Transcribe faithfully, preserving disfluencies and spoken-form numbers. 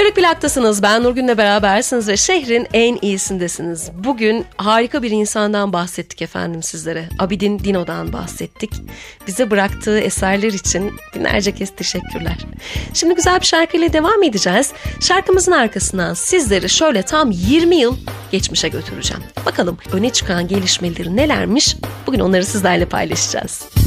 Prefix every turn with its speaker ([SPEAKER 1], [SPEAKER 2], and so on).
[SPEAKER 1] Kırık Plak'tasınız. Ben Nurgün'le berabersiniz ve şehrin en iyisindesiniz. Bugün harika bir insandan bahsettik efendim sizlere. Abidin Dino'dan bahsettik. Bize bıraktığı eserler için binlerce kez teşekkürler. Şimdi güzel bir şarkıyla devam edeceğiz. Şarkımızın arkasından sizleri şöyle tam yirmi yıl geçmişe götüreceğim. Bakalım öne çıkan gelişmeleri nelermiş? Bugün onları sizlerle paylaşacağız.